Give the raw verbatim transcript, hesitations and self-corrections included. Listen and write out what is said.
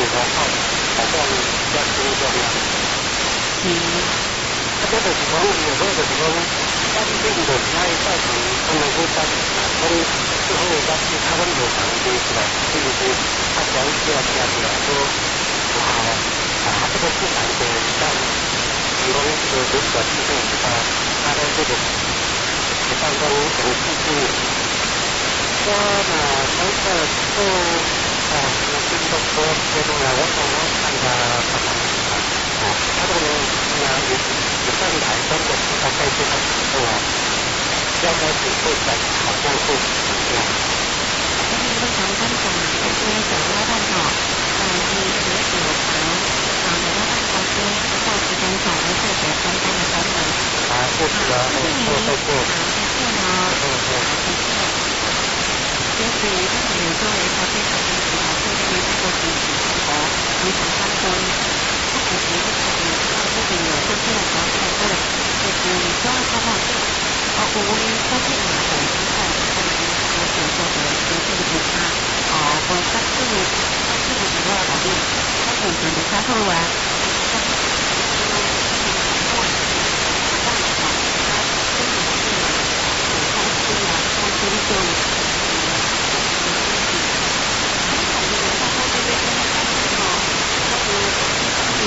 外口，好像比较注重啊。 嗯。 啊，这就是讲，有好就是讲，咱这个就是爱造成他们去当啊，讲最后咱其他咱无常做出来，就是说他小一些啊，起来说不好啊，啊，这个是难的，像比如这个人管制度的话，他的这个也当中有细致。我嘛，我个做啊，运动多，运动啊，我我我看个什么啊，啊，他这个啊也也算来中国大概这个时候啊，要开始会在好像会怎么样？ 那你们常常讲那些小鸭蛋哦，呃，你学九堂，啊，小鸭蛋公司到时间早的是学中间的功能。 啊，是的， 谢谢你， 对对对， 好，再见哦， 对对。 好，再见。也许他们有作为咖啡茶跟其他这边的做提醒生活，非常相关。不可能是可能到这边有相对的小彩的，就是你说的泡泡店，哦，我们相对来说之后，可能有所说的有这个补差，哦，我相对相对的情况下面，我可能就差不多啊。